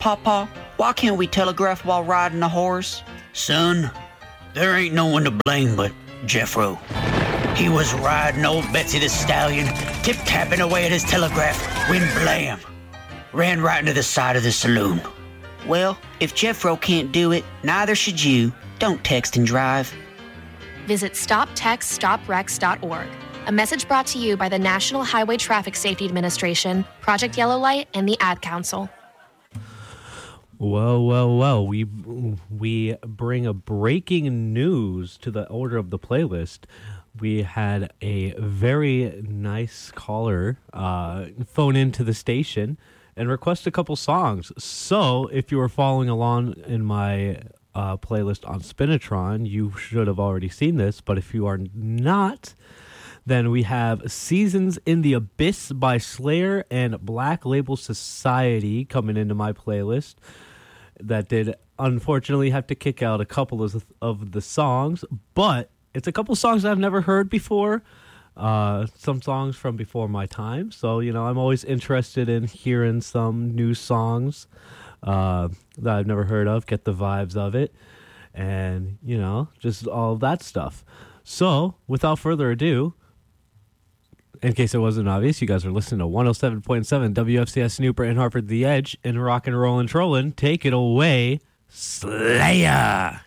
Papa, why can't we telegraph while riding a horse? Son, there ain't no one to blame but Jeffro. He was riding old Betsy the Stallion, tip-tapping away at his telegraph, when blam! Ran right into the side of the saloon. Well, if Jeffro can't do it, neither should you. Don't text and drive. Visit StopTextStopWrecks.org. A message brought to you by the National Highway Traffic Safety Administration, Project Yellow Light, and the Ad Council. Well. We bring a breaking news to the order of the playlist. We had a very nice caller phone into the station and request a couple songs. So if you were following along in my playlist on Spinatron, you should have already seen this. But if you are not, then we have Seasons in the Abyss by Slayer and Black Label Society coming into my playlist. That did unfortunately have to kick out a couple of the songs, but it's a couple songs I've never heard before. Some songs from before my time. So, I'm always interested in hearing some new songs that I've never heard of, get the vibes of it, and, just all of that stuff. So, without further ado, in case it wasn't obvious, you guys are listening to 107.7 WFCS Newport and Hartford The Edge and rock and roll and trolling. Take it away, Slayer!